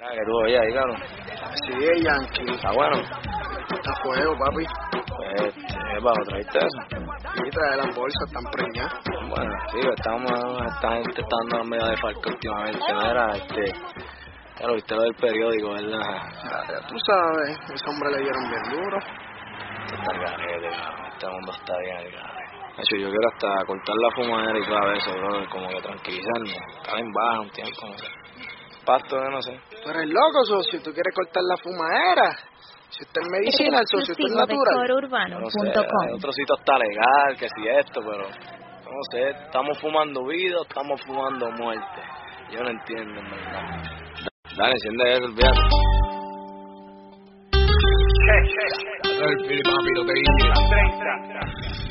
Ah, que tú oías ahí, claro. Sí, Yankee. Está bueno. Está fuego, papi. Pues, ¿para ¿traíste eso? Y trae las bolsas, están preñadas. Bueno, sí, esta gente está dando medio de falco últimamente, ¿no? Ya lo viste lo del periódico, ¿verdad? Ya tú sabes, ese hombre le dieron bien duro. Está el garete, cabrón. Este mundo está bien el garete. De hecho, yo quiero hasta cortar la fumadera y claro eso, bro, como que tranquilizarme. Estar en baja un tiempo, no sé. Pasto, no sé. Tú eres loco, socio, tú quieres cortar la fumadera. Si usted es medicina, el socio, usted es natural. No sé, el otro sitio está legal, que si esto, pero no sé, estamos fumando vida o estamos fumando muerte. Yo no entiendo, en verdad. Dale, enciende eso, olvídate. El Fili, papi, no te guíes.